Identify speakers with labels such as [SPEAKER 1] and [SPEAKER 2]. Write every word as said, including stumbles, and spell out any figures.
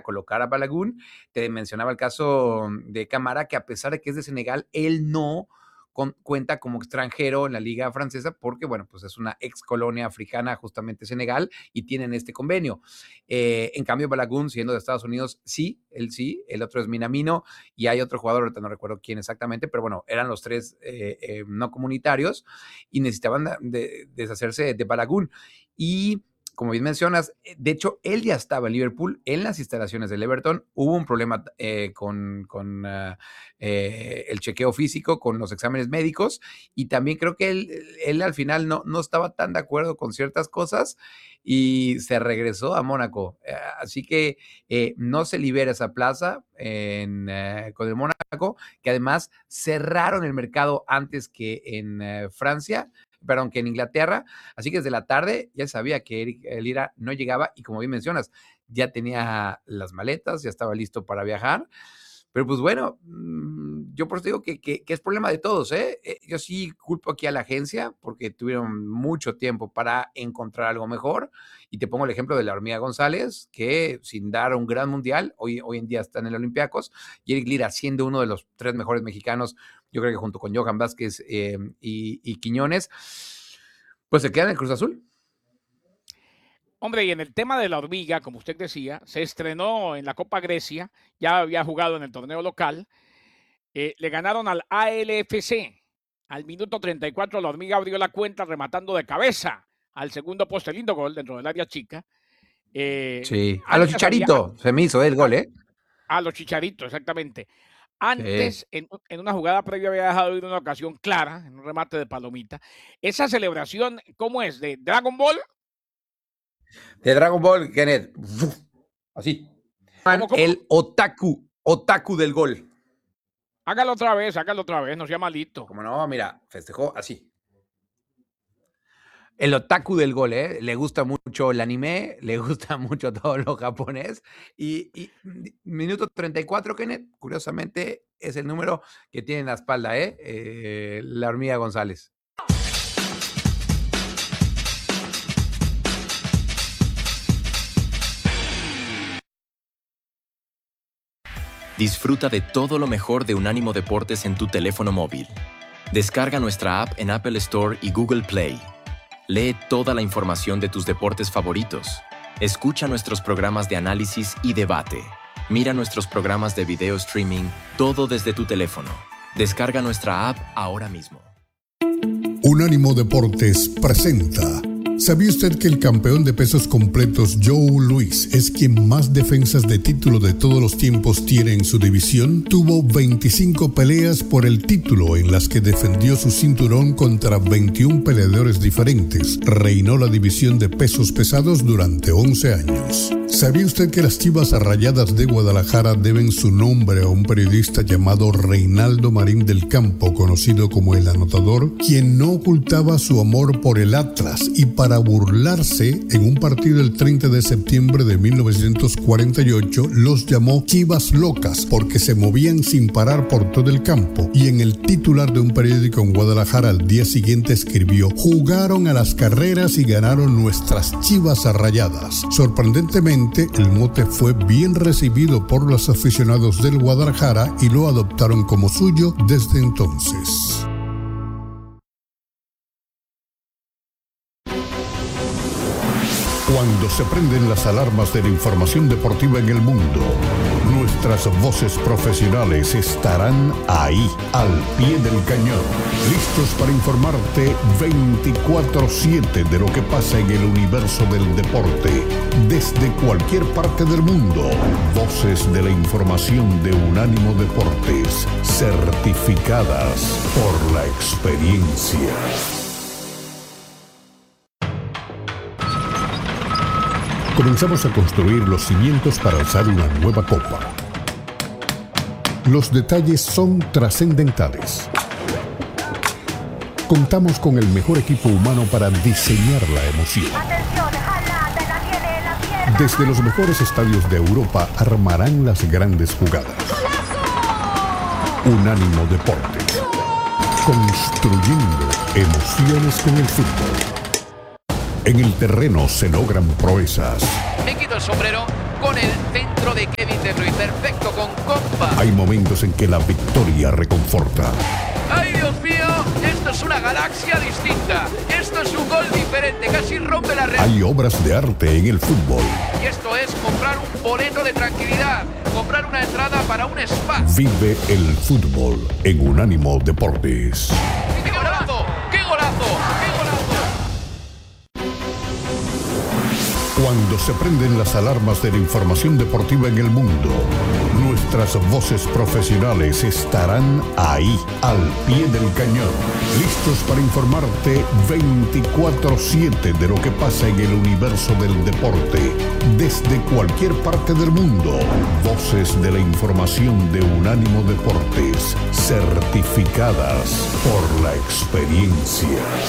[SPEAKER 1] colocar a Balagun. Te mencionaba el caso de Camara, que a pesar de que es de Senegal, él no con, cuenta como extranjero en la liga francesa porque, bueno, pues es una ex colonia africana, justamente Senegal, y tienen este convenio. Eh, en cambio, Balagun, siendo de Estados Unidos, sí, él sí, el otro es Minamino, y hay otro jugador, ahorita no recuerdo quién exactamente, pero bueno, eran los tres eh, eh, no comunitarios y necesitaban de, de, deshacerse de Balagun. Y como bien mencionas, de hecho, él ya estaba en Liverpool, en las instalaciones del Everton. Hubo un problema eh, con, con uh, eh, el chequeo físico, con los exámenes médicos, y también creo que él, él al final no, no estaba tan de acuerdo con ciertas cosas y se regresó a Mónaco. Eh, así que eh, no se libera esa plaza en, eh, con el Mónaco, que además cerraron el mercado antes que en eh, Francia, perdón, que en Inglaterra, así que desde la tarde ya sabía que Eric Lira no llegaba y como bien mencionas, ya tenía las maletas, ya estaba listo para viajar, pero pues bueno, yo por eso digo que, que, que es problema de todos, ¿eh? Yo sí culpo aquí a la agencia porque tuvieron mucho tiempo para encontrar algo mejor y te pongo el ejemplo de la Hormiga González, que sin dar un gran mundial, hoy, hoy en día está en el Olympiacos, y Eric Lira siendo uno de los tres mejores mexicanos, yo creo que junto con Johan Vázquez eh, y, y Quiñones, pues se queda en el Cruz Azul.
[SPEAKER 2] Hombre, y en el tema de la Hormiga, como usted decía, se estrenó en la Copa Grecia, ya había jugado en el torneo local, eh, le ganaron al A L F C. Al minuto treinta y cuatro la Hormiga abrió la cuenta rematando de cabeza al segundo poste, lindo gol dentro del área chica.
[SPEAKER 1] Eh, sí, a los Chicharitos había, se me hizo el gol, ¿eh?
[SPEAKER 2] A los Chicharitos, exactamente. Antes, sí. en, en una jugada previa había dejado ir una ocasión clara, en un remate de palomita. Esa celebración, ¿cómo es? ¿De Dragon Ball?
[SPEAKER 1] De Dragon Ball, Kenneth. Así. ¿Cómo, cómo? El otaku, otaku del gol.
[SPEAKER 2] Hágalo otra vez, hágalo otra vez, no sea malito.
[SPEAKER 1] Como no, mira, festejó así. El otaku del gol, ¿eh? Le gusta mucho el anime, le gusta mucho todo lo japonés. Y, y minuto treinta y cuatro, Kenneth, curiosamente, es el número que tiene en la espalda, ¿eh? eh la Hormiga González.
[SPEAKER 3] Disfruta de todo lo mejor de Unánimo Deportes en tu teléfono móvil. Descarga nuestra app en Apple Store y Google Play. Lee toda la información de tus deportes favoritos. Escucha nuestros programas de análisis y debate. Mira nuestros programas de video streaming, todo desde tu teléfono. Descarga nuestra app ahora mismo.
[SPEAKER 4] Unánimo Deportes presenta. ¿Sabía usted que el campeón de pesos completos Joe Louis es quien más defensas de título de todos los tiempos tiene en su división? Tuvo veinticinco peleas por el título en las que defendió su cinturón contra veintiún peleadores diferentes. Reinó la división de pesos pesados durante once años. ¿Sabía usted que las Chivas Rayadas de Guadalajara deben su nombre a un periodista llamado Reinaldo Marín del Campo, conocido como El Anotador, quien no ocultaba su amor por el Atlas y para burlarse, en un partido el treinta de septiembre de mil novecientos cuarenta y ocho, los llamó Chivas Locas porque se movían sin parar por todo el campo? Y en el titular de un periódico en Guadalajara al día siguiente escribió: jugaron a las carreras y ganaron nuestras Chivas Rayadas. Sorprendentemente, el mote fue bien recibido por los aficionados del Guadalajara y lo adoptaron como suyo desde entonces. Cuando se prenden las alarmas de la información deportiva en el mundo, nuestras voces profesionales estarán ahí, al pie del cañón, listos para informarte veinticuatro siete de lo que pasa en el universo del deporte, desde cualquier parte del mundo. Voces de la información de Unánimo Deportes, certificadas por la experiencia. Comenzamos a construir los cimientos para alzar una nueva copa. Los detalles son trascendentales. Contamos con el mejor equipo humano para diseñar la emoción. Desde los mejores estadios de Europa armarán las grandes jugadas. Unánimo Deportes. Construyendo emociones con el fútbol. En el terreno se logran proezas.
[SPEAKER 5] Me quito el sombrero con el centro de Kevin. hacerlo imperfecto con compa.
[SPEAKER 4] Hay momentos en que la victoria reconforta.
[SPEAKER 5] ¡Ay, Dios mío! Esto es una galaxia distinta. Esto es un gol diferente, casi rompe la red.
[SPEAKER 4] Hay obras de arte en el fútbol.
[SPEAKER 5] Y esto es comprar un boleto de tranquilidad, comprar una entrada para un spa.
[SPEAKER 4] Vive el fútbol en Unánimo Deportes.
[SPEAKER 5] ¡Qué golazo! ¡Qué golazo! ¡Qué golazo!
[SPEAKER 4] Cuando se prenden las alarmas de la información deportiva en el mundo, nuestras voces profesionales estarán ahí, al pie del cañón, listos para informarte veinticuatro siete de lo que pasa en el universo del deporte, desde cualquier parte del mundo. Voces de la información de Unánimo Deportes, certificadas por la experiencia.